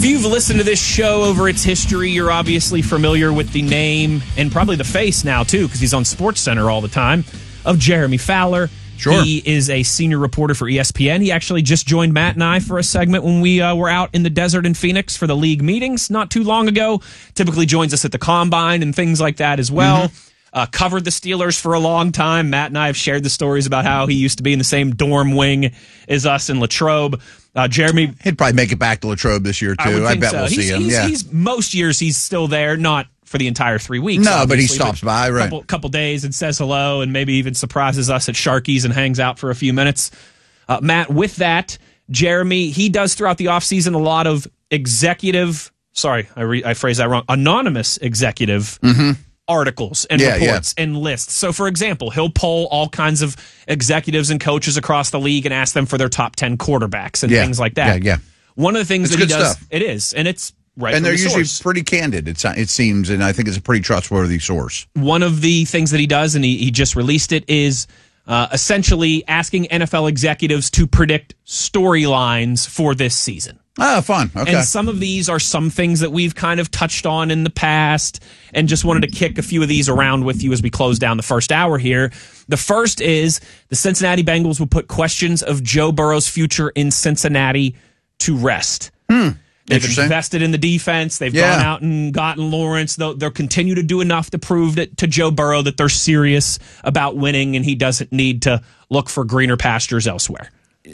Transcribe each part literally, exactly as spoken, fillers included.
If you've listened to this show over its history, you're obviously familiar with the name and probably the face now, too, because he's on SportsCenter all the time, of Jeremy Fowler. Sure. He is a senior reporter for E S P N. He actually just joined Matt and I for a segment when we uh, were out in the desert in Phoenix for the league meetings not too long ago. Typically joins us at the Combine and things like that as well. Mm-hmm. Uh, covered the Steelers for a long time. Matt and I have shared the stories about how he used to be in the same dorm wing as us in Latrobe. Uh, Jeremy, he'd probably make it back to Latrobe this year, too. I, I bet so. we'll he's, see him. He's, yeah. he's, most years he's still there, not for the entire three weeks. No, but he stops but by, right. Couple, couple days and says hello and maybe even surprises us at Sharky's and hangs out for a few minutes. Uh, Matt, with that, Jeremy, he does throughout the offseason a lot of executive, sorry, I, re, I phrased that wrong, anonymous executive mm-hmm. articles and yeah, reports yeah. and lists. So, for example, he'll poll all kinds of executives and coaches across the league and ask them for their top ten quarterbacks and yeah. things like that. Yeah, yeah. One of the things it's that he good does, stuff. it is, and it's right and from they're the usually source. pretty candid, it's, it seems, and I think it's a pretty trustworthy source. One of the things that he does, and he, he just released it, is uh, essentially asking N F L executives to predict storylines for this season. Ah, fun. Okay. And some of these are some things that we've kind of touched on in the past and just wanted to kick a few of these around with you as we close down the first hour here. The first is the Cincinnati Bengals will put questions of Joe Burrow's future in Cincinnati to rest. Hmm. They've invested in the defense. They've yeah. gone out and gotten Lawrence. They'll, they'll continue to do enough to prove that to Joe Burrow that they're serious about winning and he doesn't need to look for greener pastures elsewhere.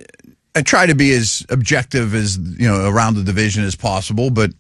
I try to be as objective as, you know, around the division as possible, but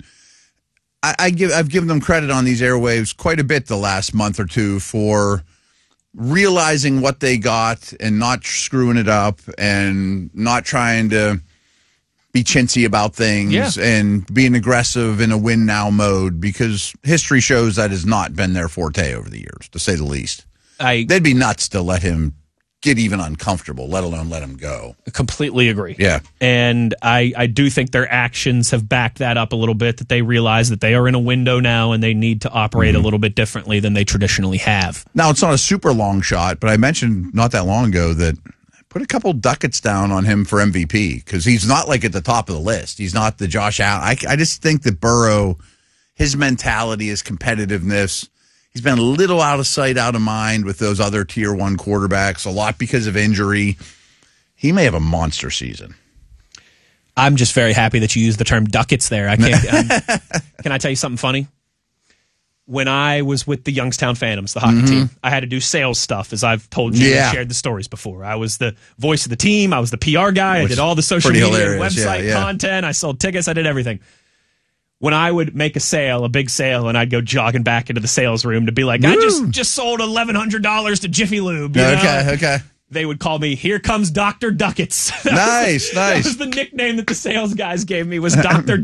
I, I give I've given them credit on these airwaves quite a bit the last month or two for realizing what they got and not screwing it up and not trying to be chintzy about things yeah. and being aggressive in a win now mode, because history shows that has not been their forte over the years, to say the least. I They'd be nuts to let him get even uncomfortable, let alone let him go. Completely agree. Yeah. And I, I do think their actions have backed that up a little bit, that they realize that they are in a window now and they need to operate mm-hmm. a little bit differently than they traditionally have. Now, it's not a super long shot, but I mentioned not that long ago that I put a couple ducats down on him for M V P because he's not like at the top of the list. He's not the Josh Allen. I, I just think that Burrow, his mentality, his competitiveness, he's been a little out of sight, out of mind with those other tier one quarterbacks, a lot because of injury. He may have a monster season. I'm just very happy that you used the term ducats there. I can't. um, can I tell you something funny? When I was with the Youngstown Phantoms, the hockey mm-hmm. team, I had to do sales stuff, as I've told you yeah. and shared the stories before. I was the voice of the team. I was the P R guy. Which I did all the social media and website yeah, yeah. content. I sold tickets. I did everything. When I would make a sale, a big sale, and I'd go jogging back into the sales room to be like, Woo! I just just sold eleven hundred dollars to Jiffy Lube. You okay, know? okay. They would call me, here comes Doctor Ducats. Nice, nice. That was the nickname that the sales guys gave me, was Doctor